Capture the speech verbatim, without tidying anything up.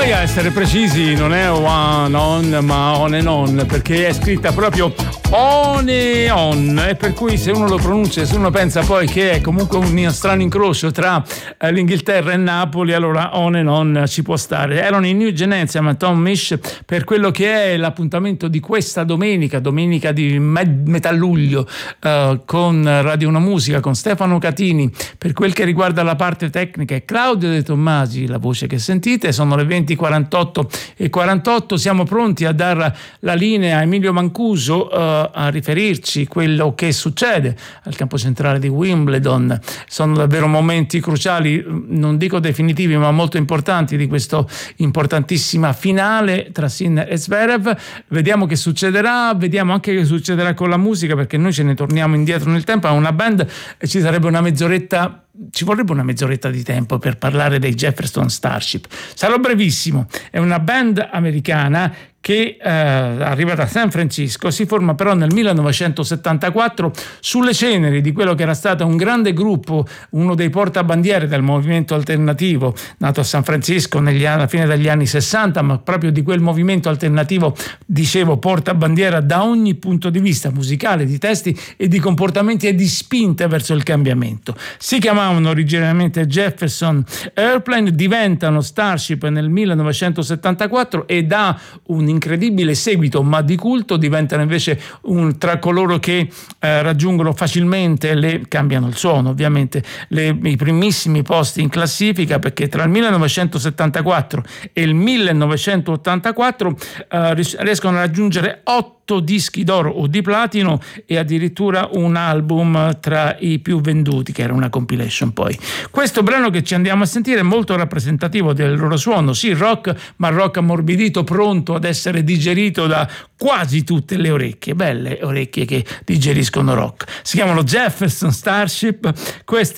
Poi, a essere precisi, non è one on ma on and on, perché è scritta proprio on e on, e per cui se uno lo pronuncia, se uno pensa poi che è comunque un strano incrocio tra eh, l'Inghilterra e Napoli, allora on and on ci può stare. Erano i New Gen Anthem, Tom Misch, per quello che è l'appuntamento di questa domenica, domenica di me- metà luglio, eh, con Radio Una Musica, con Stefano Catini. Per quel che riguarda la parte tecnica è Claudio De Tommasi, la voce che sentite. Sono le venti quarantotto e quarantotto, siamo pronti a dare la linea a Emilio Mancuso, eh, a riferirci quello che succede al campo centrale di Wimbledon. Sono davvero momenti cruciali, non dico definitivi, ma molto importanti di questa importantissima finale tra Sinner e Zverev. Vediamo che succederà, vediamo anche che succederà con la musica, perché noi ce ne torniamo indietro nel tempo a una band e ci sarebbe una mezz'oretta. Ci vorrebbe una mezz'oretta di tempo per parlare dei Jefferson Starship. Sarò brevissimo. È una band americana che eh, arriva da San Francisco, si forma però nel millenovecentosettantaquattro sulle ceneri di quello che era stato un grande gruppo, uno dei portabandiere del movimento alternativo nato a San Francisco negli, alla fine degli anni sessanta, ma proprio di quel movimento alternativo, dicevo, portabandiera da ogni punto di vista musicale, di testi e di comportamenti e di spinte verso il cambiamento. Si chiamavano originariamente Jefferson Airplane, diventano Starship nel millenovecentosettantaquattro e da un incredibile seguito, ma di culto, diventano invece un, tra coloro che eh, raggiungono facilmente, le cambiano il suono ovviamente, le, i primissimi posti in classifica, perché tra il millenovecentosettantaquattro e il millenovecentottantaquattro eh, riescono a raggiungere otto dischi d'oro o di platino e addirittura un album tra i più venduti, che era una compilation. Poi questo brano che ci andiamo a sentire è molto rappresentativo del loro suono, sì, rock, ma rock ammorbidito, pronto ad essere digerito da quasi tutte le orecchie, belle orecchie che digeriscono rock. Si chiamano Jefferson Starship, questi